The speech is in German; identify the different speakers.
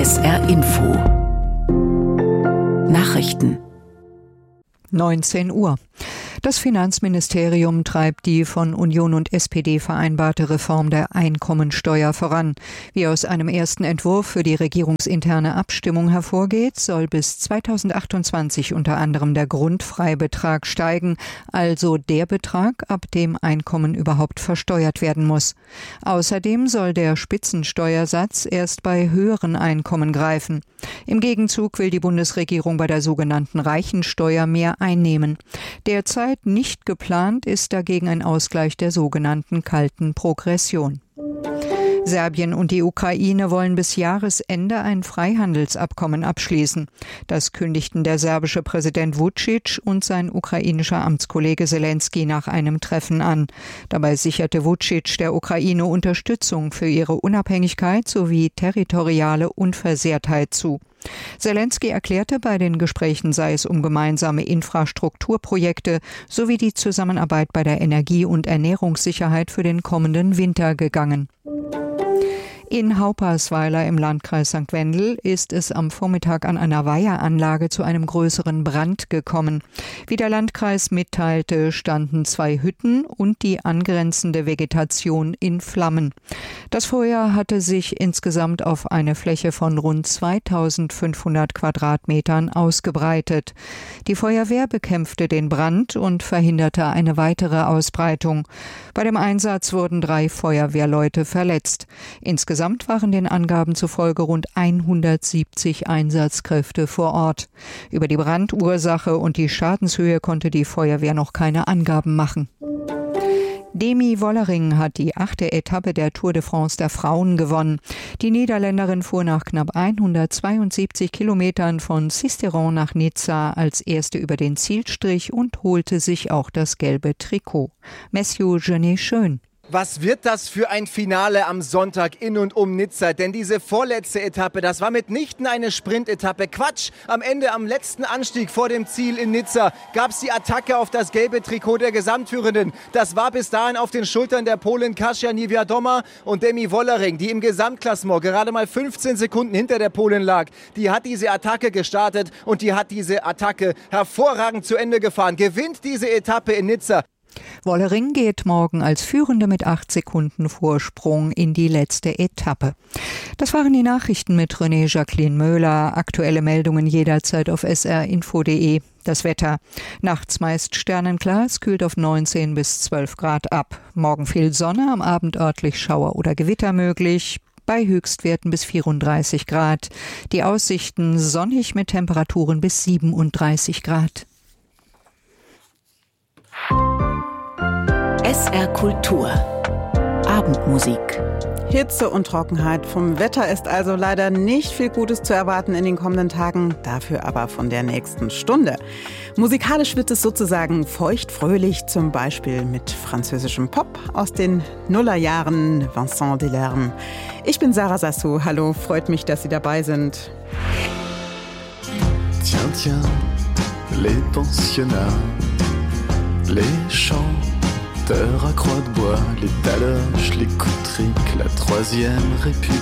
Speaker 1: SR Info Nachrichten
Speaker 2: 19 Uhr. Das Finanzministerium treibt die von Union und SPD vereinbarte Reform der Einkommensteuer voran. Wie aus einem ersten Entwurf für die regierungsinterne Abstimmung hervorgeht, soll bis 2028 unter anderem der Grundfreibetrag steigen, also der Betrag, ab dem Einkommen überhaupt versteuert werden muss. Außerdem soll der Spitzensteuersatz erst bei höheren Einkommen greifen. Im Gegenzug will die Bundesregierung bei der sogenannten Reichensteuer mehr einnehmen. Derzeit nicht geplant ist dagegen ein Ausgleich der sogenannten kalten Progression. Serbien und die Ukraine wollen bis Jahresende ein Freihandelsabkommen abschließen. Das kündigten der serbische Präsident Vučić und sein ukrainischer Amtskollege Zelensky nach einem Treffen an. Dabei sicherte Vučić der Ukraine Unterstützung für ihre Unabhängigkeit sowie territoriale Unversehrtheit zu. Zelensky erklärte, bei den Gesprächen sei es um gemeinsame Infrastrukturprojekte sowie die Zusammenarbeit bei der Energie- und Ernährungssicherheit für den kommenden Winter gegangen. In Haupasweiler im Landkreis St. Wendel ist es am Vormittag an einer Weiheranlage zu einem größeren Brand gekommen. Wie der Landkreis mitteilte, standen 2 Hütten und die angrenzende Vegetation in Flammen. Das Feuer hatte sich insgesamt auf eine Fläche von rund 2500 Quadratmetern ausgebreitet. Die Feuerwehr bekämpfte den Brand und verhinderte eine weitere Ausbreitung. Bei dem Einsatz wurden 3 Feuerwehrleute verletzt. Insgesamt waren den Angaben zufolge rund 170 Einsatzkräfte vor Ort. Über die Brandursache und die Schadenshöhe konnte die Feuerwehr noch keine Angaben machen. Demi Wollering hat die 8. Etappe der Tour de France der Frauen gewonnen. Die Niederländerin fuhr nach knapp 172 Kilometern von Sisteron nach Nizza als erste über den Zielstrich und holte sich auch das gelbe Trikot. Mathieu Genet-Schön.
Speaker 3: Was wird das für ein Finale am Sonntag in und um Nizza? Denn diese vorletzte Etappe, das war mitnichten eine Sprintetappe. Quatsch! Am Ende, am letzten Anstieg vor dem Ziel in Nizza, gab es die Attacke auf das gelbe Trikot der Gesamtführenden. Das war bis dahin auf den Schultern der Polin Kasia Niewiadoma und Demi Wollering, die im Gesamtklassement gerade mal 15 Sekunden hinter der Polin lag. Die hat diese Attacke gestartet und die hat diese Attacke hervorragend zu Ende gefahren. Gewinnt diese Etappe in Nizza.
Speaker 2: Wollering geht morgen als Führende mit 8 Sekunden Vorsprung in die letzte Etappe. Das waren die Nachrichten mit René Jacqueline Möhler. Aktuelle Meldungen jederzeit auf srinfo.de. Das Wetter. Nachts meist sternenklar, es kühlt auf 19 bis 12 Grad ab. Morgen viel Sonne, am Abend örtlich Schauer oder Gewitter möglich. Bei Höchstwerten bis 34 Grad. Die Aussichten sonnig mit Temperaturen bis 37 Grad.
Speaker 1: SR Kultur Abendmusik.
Speaker 4: Hitze und Trockenheit. Vom Wetter ist also leider nicht viel Gutes zu erwarten in den kommenden Tagen, dafür aber von der nächsten Stunde. Musikalisch wird es sozusagen feucht-fröhlich, zum Beispiel mit französischem Pop aus den Nullerjahren, Vincent Delerme. Ich bin Sarah Sassou, hallo, freut mich, dass Sie dabei sind.
Speaker 5: Tiens, tiens, les pensionnats, les chants à Croix-de-Bois, les taloches, les coutriques, la Troisième République.